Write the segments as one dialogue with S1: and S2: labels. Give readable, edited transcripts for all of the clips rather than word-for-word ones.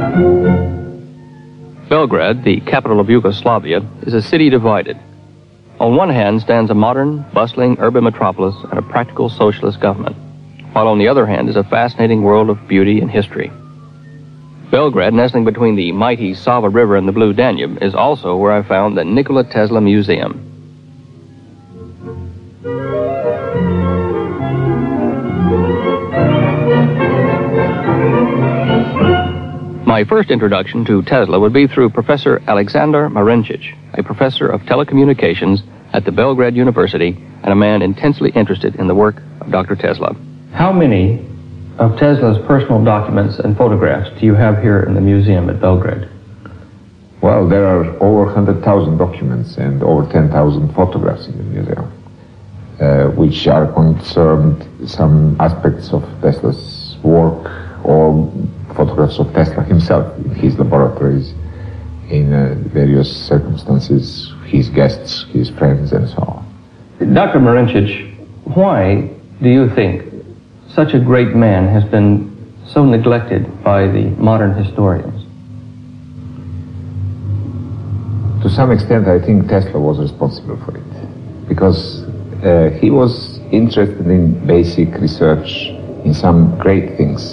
S1: Belgrade, the capital of Yugoslavia, is a city divided. On one hand stands a modern, bustling urban metropolis and a practical socialist government, while on the other hand is a fascinating world of beauty and history. Belgrade, nestling between the mighty Sava River and the Blue Danube, is also where I found the Nikola Tesla Museum. My first introduction to Tesla would be through Professor Aleksandar Marincic, a professor of telecommunications at the Belgrade University and a man intensely interested in the work of Dr. Tesla. How many of Tesla's personal documents and photographs do you have here in the museum at Belgrade?
S2: Well, there are over 100,000 documents and over 10,000 photographs in the museum, which are concerned some aspects of Tesla's work or photographs of Tesla himself in his laboratories, in various circumstances, his guests, his friends, and so on.
S1: Dr. Marincic, why do you think such a great man has been so neglected by the modern historians?
S2: To some extent, I think Tesla was responsible for it, because he was interested in basic research in some great things.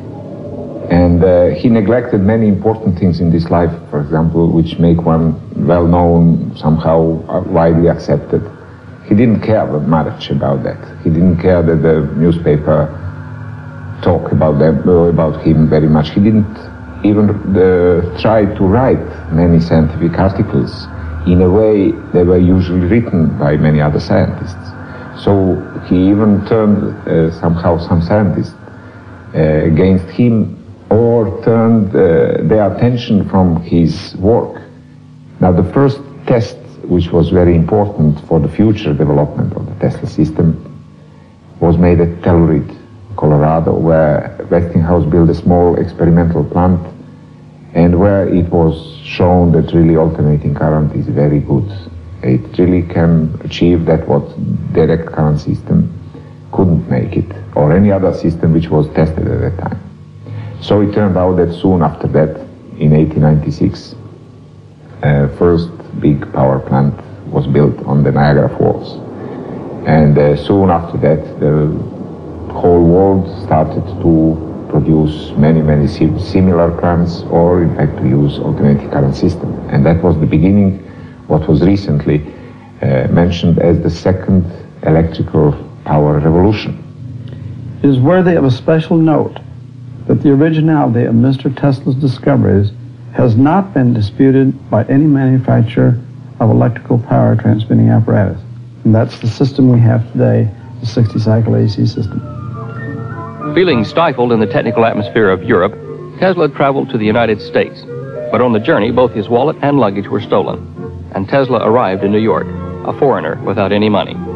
S2: And he neglected many important things in this life, for example, which make one well-known, somehow widely accepted. He didn't care much about that. He didn't care that the newspaper talk about him very much. He didn't even try to write many scientific articles in a way they were usually written by many other scientists. So he even turned somehow some scientists against him, or turned their attention from his work. Now, the first test, which was very important for the future development of the Tesla system, was made at Telluride, Colorado, where Westinghouse built a small experimental plant, and where it was shown that really alternating current is very good. It really can achieve that what direct current system couldn't make it, or any other system which was tested at that time. So it turned out that soon after that, in 1896, first big power plant was built on the Niagara Falls. And soon after that, the whole world started to produce many similar plants, or in fact to use alternating current system. And that was the beginning, what was recently mentioned as the second electrical power revolution.
S3: It is worthy of a special note that the originality of Mr. Tesla's discoveries has not been disputed by any manufacturer of electrical power transmitting apparatus. And that's the system we have today, the 60-cycle AC system.
S1: Feeling stifled in the technical atmosphere of Europe, Tesla traveled to the United States. But on the journey, both his wallet and luggage were stolen, and Tesla arrived in New York, a foreigner without any money.